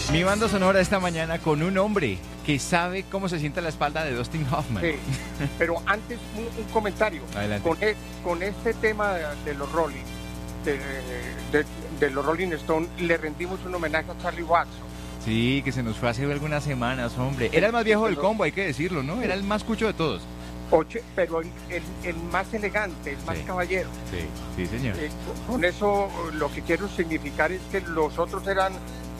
Mi banda sonora esta mañana con un hombre que sabe cómo se siente la espalda de Dustin Hoffman. Sí, pero antes un comentario. Adelante. Con este tema de los Rolling, de los Rolling Stones, le rendimos un homenaje a Charlie Watson. Sí, que se nos fue hace algunas semanas, hombre. Era el más viejo del combo, hay que decirlo, ¿no? Era el más cucho de todos. Pero el más elegante, el más caballero. Sí, sí, señor. Con eso lo que quiero significar es que los otros eran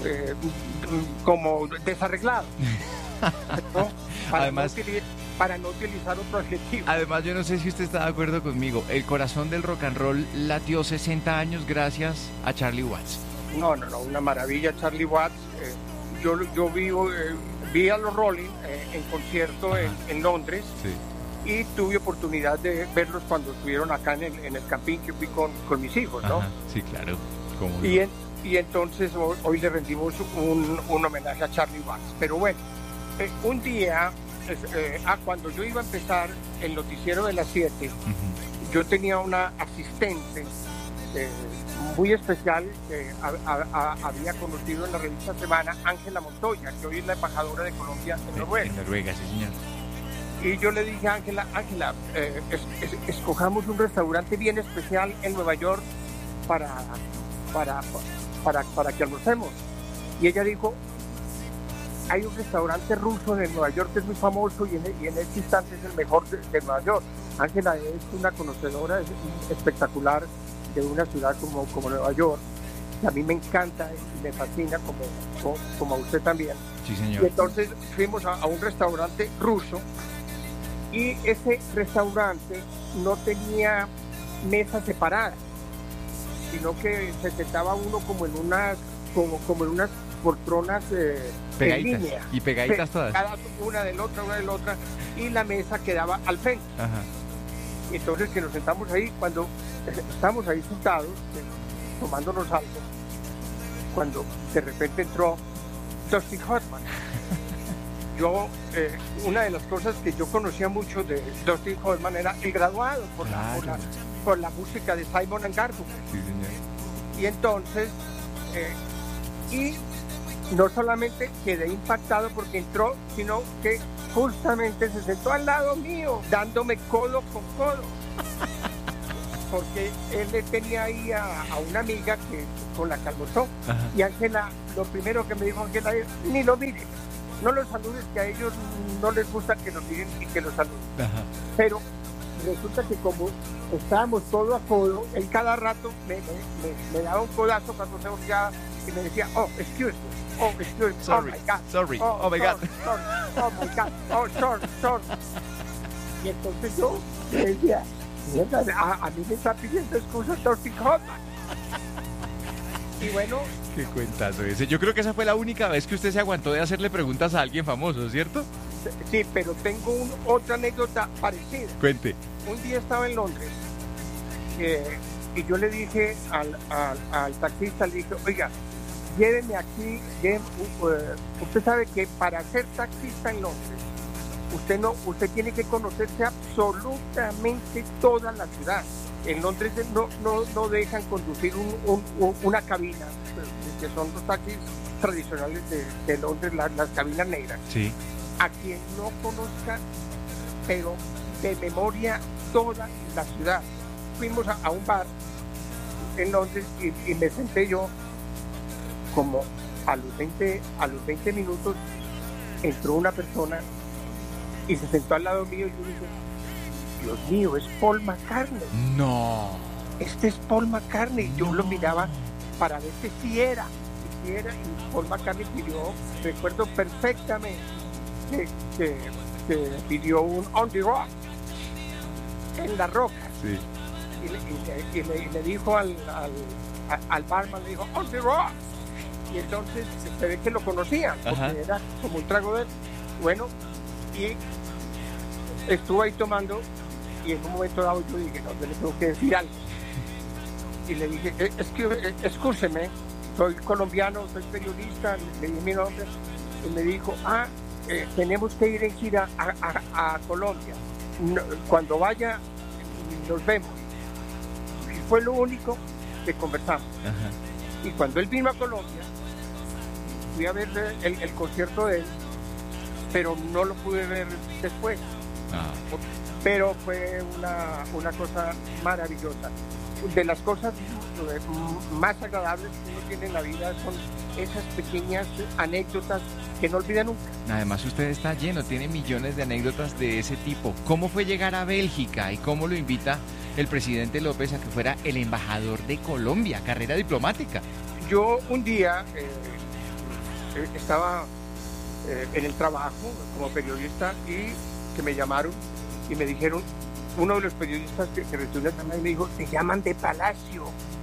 como desarreglados, ¿no? Para no utilizar otro adjetivo. Además, yo no sé si usted está de acuerdo conmigo, el corazón del rock and roll latió 60 años gracias a Charlie Watts. No, una maravilla Charlie Watts. Yo vi a los Rolling en concierto en Londres. Sí. Y tuve oportunidad de verlos cuando estuvieron acá en el camping que fui con mis hijos, ¿no? Ajá, sí, claro. Y entonces hoy le rendimos un homenaje a Charlie Watts. Pero bueno, un día, cuando yo iba a empezar el noticiero de las 7, yo tenía una asistente muy especial que había conocido en la revista Semana, Ángela Montoya, que hoy es la embajadora de Colombia en Noruega. En Noruega, sí, señor. Y yo le dije a Ángela, escojamos un restaurante bien especial en Nueva York para que almorcemos. Y ella dijo, hay un restaurante ruso en Nueva York que es muy famoso y en este instante es el mejor de Nueva York. Ángela es una conocedora espectacular de una ciudad como Nueva York, que a mí me encanta y me fascina como a usted también. Sí, señor. Y entonces fuimos a un restaurante ruso. Y ese restaurante no tenía mesas separadas, sino que se sentaba uno como en unas poltronas pegaditas, en línea. Y pegaditas todas. Una de la otra, y la mesa quedaba al frente. Ajá. Y entonces que nos sentamos ahí, cuando estamos ahí sentados, tomándonos algo, cuando de repente entró Dustin Hoffman. Una de las cosas que yo conocía mucho de Dustin Hoffman era el graduado por la música de Simon & Garfunkel. Sí, señor. Y entonces, y no solamente quedé impactado porque entró, sino que justamente se sentó al lado mío, dándome codo con codo. Porque él le tenía ahí a una amiga con la que almorzó. Ajá. Y Ángela, lo primero que me dijo Ángela es, ni lo mires. No los saludes, que a ellos no les gusta que los miren y que los saluden. Ajá. Pero resulta que como estábamos codo a codo, él cada rato me daba un codazo cuando se volteaba y me decía, excuse me, sorry, oh my God, sorry, oh my God, sorry, oh my God, sorry. Y entonces yo le decía, a mí me está pidiendo excusas Dustin Hoffman. Y bueno, qué cuentazo ese. Yo creo que esa fue la única vez que usted se aguantó de hacerle preguntas a alguien famoso, ¿cierto? Sí, pero tengo otra anécdota parecida. Cuente. Un día estaba en Londres y yo le dije al taxista, le dije, oiga, lléveme aquí. Usted sabe que para ser taxista en Londres, usted tiene que conocerse absolutamente toda la ciudad. En Londres no dejan conducir una cabina, que son los taxis tradicionales de Londres, las cabinas negras. Sí. A quien no conozca, pero de memoria, toda la ciudad. Fuimos a un bar en Londres y me senté yo, como a los 20 minutos entró una persona y se sentó al lado mío y yo dije, Dios mío, es Paul McCartney. No. Este es Paul McCartney. Yo lo miraba para ver si era. Y Paul McCartney pidió, recuerdo perfectamente, que pidió un On the Rock, en la roca. Sí. Y le dijo al barman, le dijo, On the Rock. Y entonces se ve que lo conocían, porque Ajá. Era como un trago de él. Bueno, y estuvo ahí tomando. Y en un momento dado yo dije, no, yo le tengo que decir algo. Y le dije, escúcheme, soy colombiano, soy periodista, le dije mi nombre. Y me dijo, tenemos que ir en gira a Colombia. No, cuando vaya, nos vemos. Y fue lo único que conversamos. Ajá. Y cuando él vino a Colombia, fui a ver el concierto de él, pero no lo pude ver después. Pero fue una cosa maravillosa. De las cosas más agradables que uno tiene en la vida son esas pequeñas anécdotas que no olvida nunca. Además usted está lleno, tiene millones de anécdotas de ese tipo. ¿Cómo fue llegar a Bélgica y cómo lo invita el presidente López a que fuera el embajador de Colombia, carrera diplomática? Yo un día estaba en el trabajo como periodista y que me llamaron y me dijeron, uno de los periodistas que recibió una llamada me dijo, te llaman de Palacio.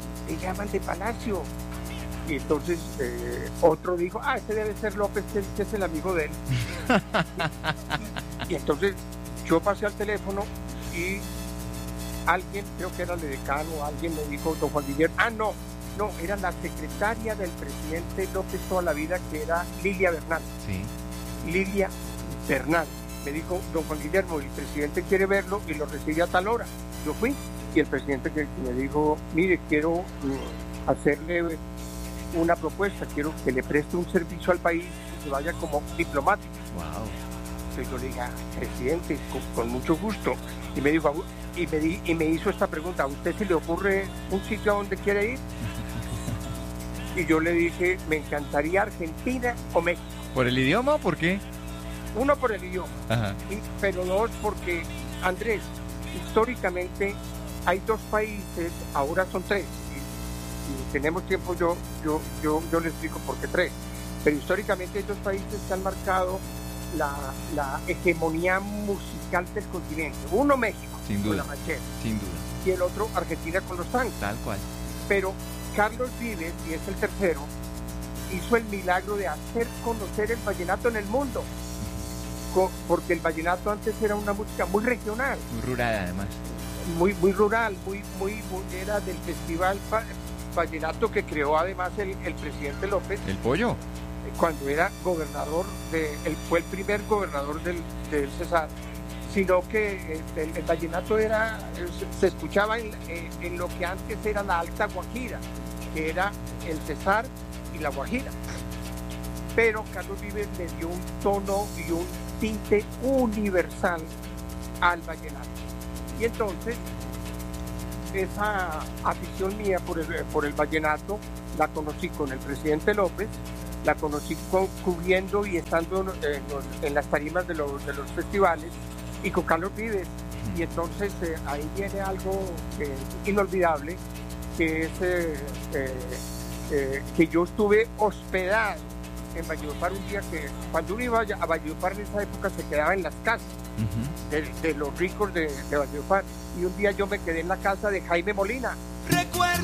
Y entonces otro dijo, este debe ser López, que es el amigo de él. y entonces yo pasé al teléfono y alguien, creo que era el decano, alguien me dijo, don Juan Guillermo, no, era la secretaria del presidente López toda la vida, que era Lilia Bernal. Sí. Lilia Bernal. Me dijo, don Juan Guillermo, el presidente quiere verlo y lo recibe a tal hora. Yo fui y el presidente que me dijo, mire, quiero hacerle una propuesta, quiero que le preste un servicio al país y se vaya como diplomático. Wow. Entonces yo le dije, presidente, con mucho gusto. Y me dijo, y me hizo esta pregunta, ¿a usted se le ocurre un sitio a donde quiere ir? Y yo le dije, me encantaría Argentina o México. ¿Por el idioma o por qué? Uno, por el idioma, pero dos, porque, Andrés, históricamente hay dos países, ahora son tres, y tenemos tiempo, yo le explico por qué tres, pero históricamente hay dos países que han marcado la hegemonía musical del continente. Uno, México, sin duda, con la ranchera, sin duda, y el otro, Argentina, con los tangos. Tal cual. Pero Carlos Vives, y es el tercero, hizo el milagro de hacer conocer el vallenato en el mundo, porque el vallenato antes era una música muy regional, muy rural además, muy rural, muy era del festival vallenato que creó además el presidente López, el Pollo, cuando era gobernador él fue el primer gobernador del Cesar, sino que el vallenato se escuchaba en lo que antes era la Alta Guajira, que era el Cesar y la Guajira, pero Carlos Vives le dio un tono y un tinte universal al vallenato. Y entonces esa afición mía por el vallenato la conocí con el presidente López, la conocí cubriendo y estando en las tarimas de los festivales, y con Carlos Vives. Y entonces ahí viene algo inolvidable, que es que yo estuve hospedado en Valledupar un día, que cuando uno iba a Valledupar en esa época se quedaba en las casas de los ricos de Valledupar, y un día yo me quedé en la casa de Jaime Molina. Recuerdo